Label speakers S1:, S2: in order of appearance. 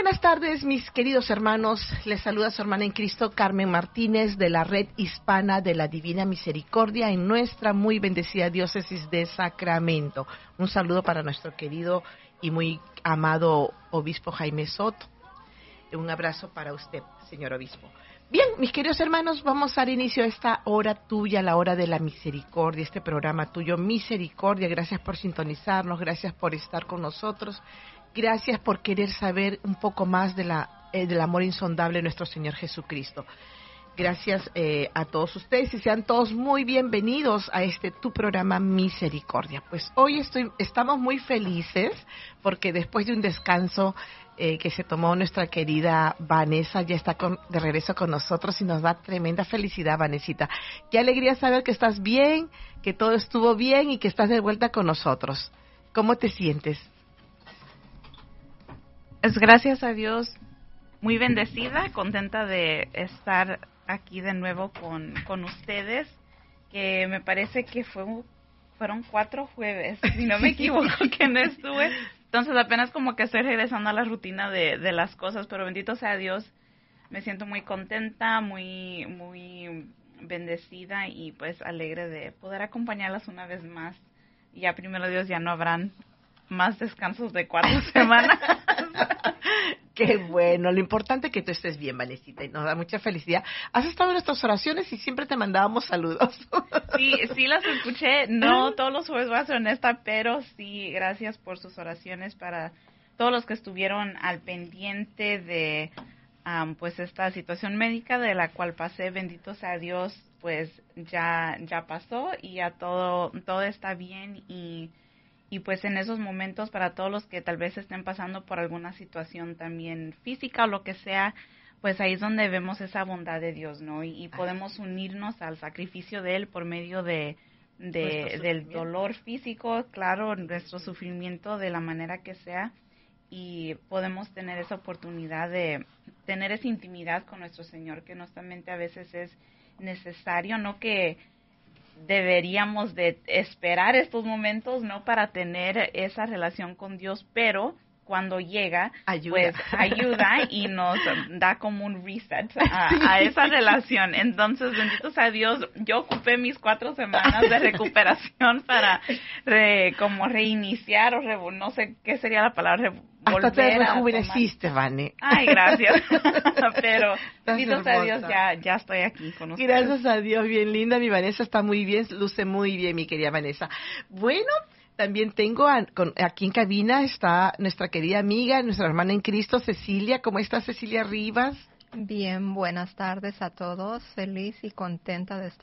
S1: buenas tardes, mis queridos hermanos. Les saluda su hermana en Cristo, Carmen Martínez, de la Red Hispana de la Divina Misericordia en nuestra muy bendecida diócesis de Sacramento. Un saludo para nuestro querido y muy amado obispo Jaime Soto. Un abrazo para usted, señor obispo. Bien, mis queridos hermanos, vamos a dar inicio a esta hora tuya, la hora de la misericordia, este programa tuyo, Misericordia. Gracias por sintonizarnos, gracias por estar con nosotros, gracias por querer saber un poco más de del amor insondable de nuestro Señor Jesucristo. Gracias a todos ustedes y sean todos muy bienvenidos a tu programa Misericordia. Pues hoy estamos muy felices porque después de un descanso que se tomó nuestra querida Vanessa, ya está de regreso con nosotros y nos da tremenda felicidad, Vanesita. Qué alegría saber que estás bien, que todo estuvo bien y que estás de vuelta con nosotros. ¿Cómo te sientes?
S2: Es gracias a Dios, muy bendecida, contenta de estar aquí de nuevo con ustedes, que me parece que fueron 4 jueves, si no me equivoco, que no estuve. Entonces apenas como que estoy regresando a la rutina de las cosas, pero bendito sea Dios, me siento muy contenta, muy bendecida y pues alegre de poder acompañarlas una vez más. Ya primero Dios ya no habrán más descansos de 4 semanas.
S1: Qué bueno, lo importante es que tú estés bien, Vanesita, y nos da mucha felicidad. Has estado en nuestras oraciones y siempre te mandábamos saludos.
S2: Sí las escuché, no todos los jueves, voy a ser honesta, pero sí, gracias por sus oraciones para todos los que estuvieron al pendiente de pues esta situación médica de la cual pasé, bendito sea Dios, pues ya pasó y ya todo está bien y pues en esos momentos para todos los que tal vez estén pasando por alguna situación también física o lo que sea, pues ahí es donde vemos esa bondad de Dios, ¿no? Y podemos unirnos al sacrificio de Él por medio del dolor físico, claro, nuestro sufrimiento de la manera que sea, y podemos tener esa oportunidad de tener esa intimidad con nuestro Señor, que no solamente a veces es necesario, no que deberíamos de esperar estos momentos, ¿no? Para tener esa relación con Dios, pero cuando llega, pues ayuda y nos da como un reset a esa relación. Entonces, bendito sea Dios, yo ocupé mis 4 semanas de recuperación para como reiniciar o no sé qué sería la palabra,
S1: hasta te rejuveneciste, Vane.
S2: Ay, gracias. Pero bendito sea Dios, ya estoy aquí con ustedes.
S1: Gracias a Dios, bien linda. Mi Vanessa está muy bien, luce muy bien, mi querida Vanessa. Bueno, también tengo aquí en cabina está nuestra querida amiga, nuestra hermana en Cristo, Cecilia. ¿Cómo está Cecilia Rivas?
S3: Bien, buenas tardes a todos. Feliz y contenta de estar